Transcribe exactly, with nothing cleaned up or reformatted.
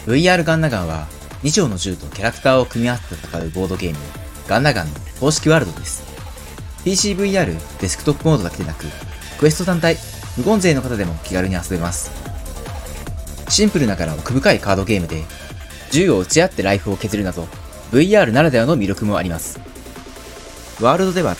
ブイアール ガンナガンはに丁の銃とキャラクターを組み合わせて戦うボードゲームガンナガンの公式ワールドです。ピーシーブイアール デスクトップモードだけでなく、クエスト単体、無言勢の方でも気軽に遊べます。シンプルながら奥深いカードゲームで、銃を撃ち合ってライフを削るなど、ブイアール ならではの魅力もあります。ワールドでは